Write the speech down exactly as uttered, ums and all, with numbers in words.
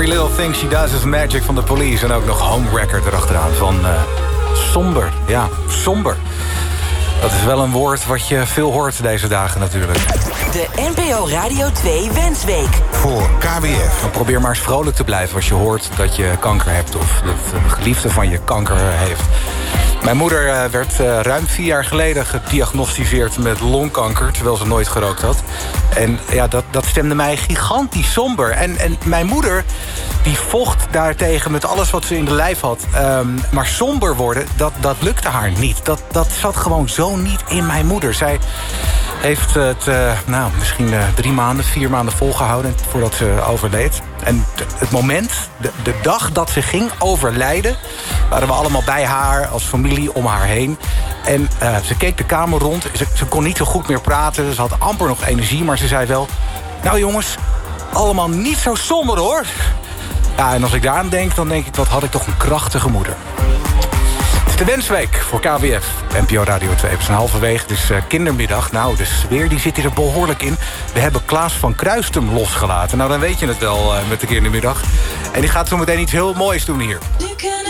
Every Little Thing She Does Is Magic van The Police. En ook nog Home Record erachteraan van uh, somber. Ja, somber. Dat is wel een woord wat je veel hoort deze dagen natuurlijk. De N P O Radio twee Wensweek. Voor K W F. Dan probeer maar eens vrolijk te blijven als je hoort dat je kanker hebt. Of dat een geliefde van je kanker heeft. Mijn moeder uh, werd uh, ruim vier jaar geleden gediagnosticeerd met longkanker, terwijl ze nooit gerookt had. En ja, dat, dat stemde mij gigantisch somber. En, en mijn moeder, die vocht daartegen met alles wat ze in de lijf had. Um, maar somber worden, dat, dat lukte haar niet. Dat, dat zat gewoon zo niet in mijn moeder. Zij heeft het uh, nou, misschien uh, drie maanden, vier maanden volgehouden voordat ze overleed. En het moment, de, de dag dat ze ging overlijden, waren we allemaal bij haar als familie om haar heen. En uh, ze keek de kamer rond. Ze, ze kon niet zo goed meer praten. Ze had amper nog energie, maar ze zei wel: nou jongens, allemaal niet zo somber hoor. Ja, en als ik daaraan denk, dan denk ik, wat had ik toch een krachtige moeder. Het is de Wensweek voor K W F, N P O Radio twee. We zijn halverwege, dus uh, kindermiddag. Nou, de sfeer die zit hier er behoorlijk in. We hebben Klaas van Kruistum losgelaten. Nou, dan weet je het wel uh, met de kindermiddag. En die gaat zo meteen iets heel moois doen hier.